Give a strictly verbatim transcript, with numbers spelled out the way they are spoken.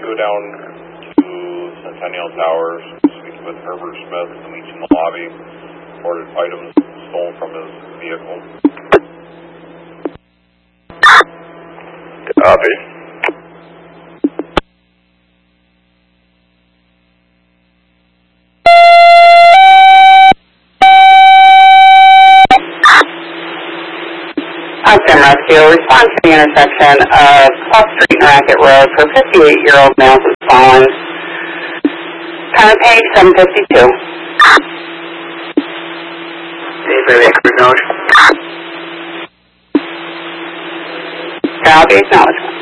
go down to Centennial Towers, speak with Herbert Smith, and meet in the lobby. Reported items stolen from his vehicle. Copy. Austin Rescue, respond to the intersection of Clough Street and Racket Road for fifty-eight-year-old male who's fallen. Counter page seven fifty-two. Anybody acknowledge? Copy, acknowledgement.